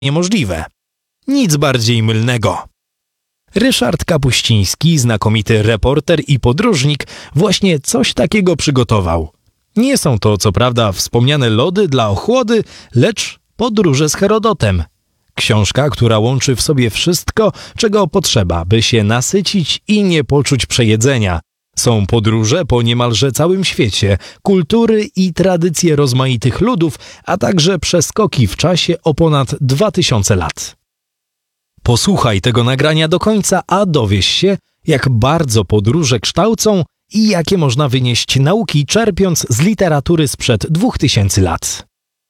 niemożliwe. Nic bardziej mylnego. Ryszard Kapuściński, znakomity reporter i podróżnik, właśnie coś takiego przygotował. Nie są to co prawda wspomniane lody dla ochłody, lecz podróże z Herodotem. Książka, która łączy w sobie wszystko, czego potrzeba, by się nasycić i nie poczuć przejedzenia. Są podróże po niemalże całym świecie, kultury i tradycje rozmaitych ludów, a także przeskoki w czasie o ponad 2000 lat. Posłuchaj tego nagrania do końca, a dowiesz się, jak bardzo podróże kształcą i jakie można wynieść nauki, czerpiąc z literatury sprzed 2000 lat.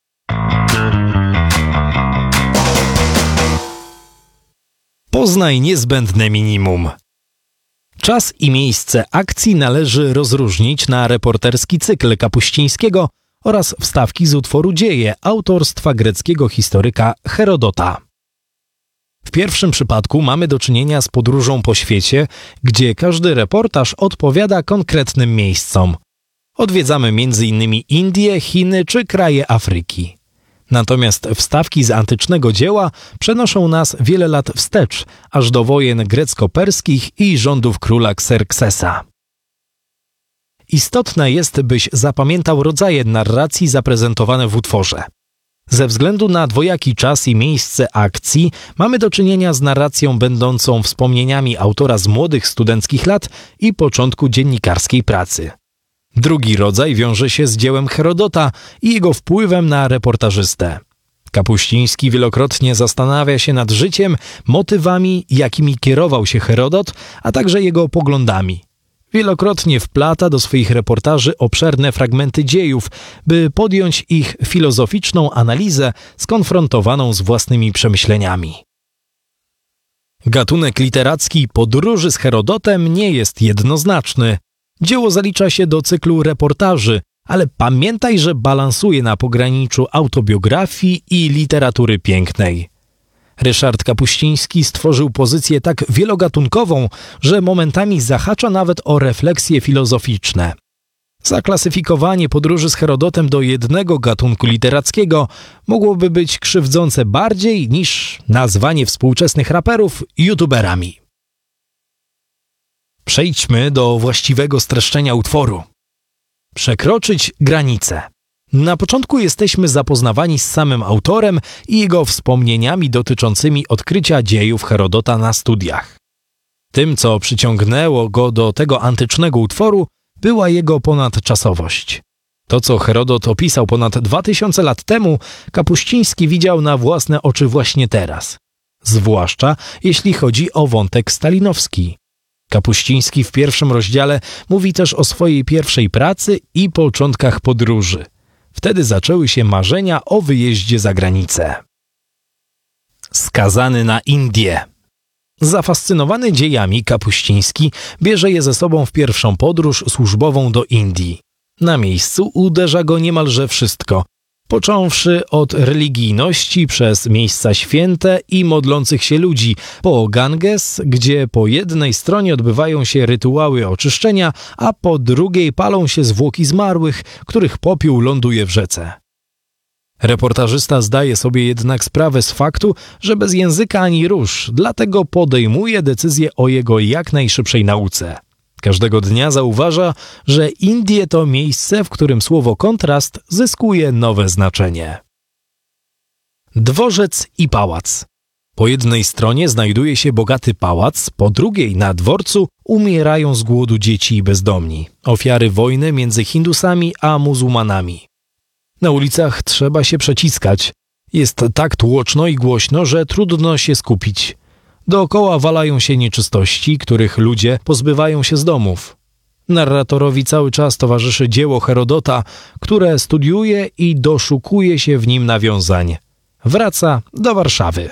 Poznaj niezbędne minimum. Czas i miejsce akcji należy rozróżnić na reporterski cykl Kapuścińskiego oraz wstawki z utworu Dzieje autorstwa greckiego historyka Herodota. W pierwszym przypadku mamy do czynienia z podróżą po świecie, gdzie każdy reportaż odpowiada konkretnym miejscom. Odwiedzamy m.in. Indie, Chiny czy kraje Afryki. Natomiast wstawki z antycznego dzieła przenoszą nas wiele lat wstecz, aż do wojen grecko-perskich i rządów króla Xerxesa. Istotne jest, byś zapamiętał rodzaje narracji zaprezentowane w utworze. Ze względu na dwojaki czas i miejsce akcji mamy do czynienia z narracją będącą wspomnieniami autora z młodych studenckich lat i początku dziennikarskiej pracy. Drugi rodzaj wiąże się z dziełem Herodota i jego wpływem na reportażystę. Kapuściński wielokrotnie zastanawia się nad życiem, motywami, jakimi kierował się Herodot, a także jego poglądami. Wielokrotnie wplata do swoich reportaży obszerne fragmenty dziejów, by podjąć ich filozoficzną analizę skonfrontowaną z własnymi przemyśleniami. Gatunek literacki podróży z Herodotem nie jest jednoznaczny. Dzieło zalicza się do cyklu reportaży, ale pamiętaj, że balansuje na pograniczu autobiografii i literatury pięknej. Ryszard Kapuściński stworzył pozycję tak wielogatunkową, że momentami zahacza nawet o refleksje filozoficzne. Zaklasyfikowanie podróży z Herodotem do jednego gatunku literackiego mogłoby być krzywdzące bardziej niż nazwanie współczesnych raperów youtuberami. Przejdźmy do właściwego streszczenia utworu. Przekroczyć granice. Na początku jesteśmy zapoznawani z samym autorem i jego wspomnieniami dotyczącymi odkrycia dziejów Herodota na studiach. Tym, co przyciągnęło go do tego antycznego utworu, była jego ponadczasowość. To, co Herodot opisał ponad 2000 lat temu, Kapuściński widział na własne oczy właśnie teraz. Zwłaszcza jeśli chodzi o wątek stalinowski. Kapuściński w pierwszym rozdziale mówi też o swojej pierwszej pracy i początkach podróży. Wtedy zaczęły się marzenia o wyjeździe za granicę. Skazany na Indię. Zafascynowany dziejami Kapuściński bierze je ze sobą w pierwszą podróż służbową do Indii. Na miejscu uderza go niemalże wszystko, począwszy od religijności przez miejsca święte i modlących się ludzi, po Ganges, gdzie po jednej stronie odbywają się rytuały oczyszczenia, a po drugiej palą się zwłoki zmarłych, których popiół ląduje w rzece. Reportażysta zdaje sobie jednak sprawę z faktu, że bez języka ani rusz, dlatego podejmuje decyzję o jego jak najszybszej nauce. Każdego dnia zauważa, że Indie to miejsce, w którym słowo kontrast zyskuje nowe znaczenie. Dworzec i pałac. Po jednej stronie znajduje się bogaty pałac, po drugiej na dworcu umierają z głodu dzieci i bezdomni, ofiary wojny między Hindusami a muzułmanami. Na ulicach trzeba się przeciskać. Jest tak tłoczno i głośno, że trudno się skupić. Dookoła walają się nieczystości, których ludzie pozbywają się z domów. Narratorowi cały czas towarzyszy dzieło Herodota, które studiuje i doszukuje się w nim nawiązań. Wraca do Warszawy.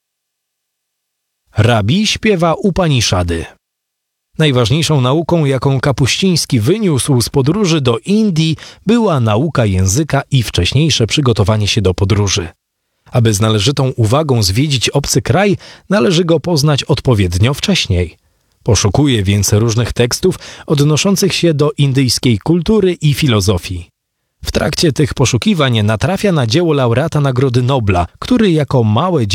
Rabi śpiewa Upaniszady. Najważniejszą nauką, jaką Kapuściński wyniósł z podróży do Indii, była nauka języka i wcześniejsze przygotowanie się do podróży. Aby z należytą uwagą zwiedzić obcy kraj, należy go poznać odpowiednio wcześniej. Poszukuje więc różnych tekstów odnoszących się do indyjskiej kultury i filozofii. W trakcie tych poszukiwań natrafia na dzieło laureata Nagrody Nobla, który jako małe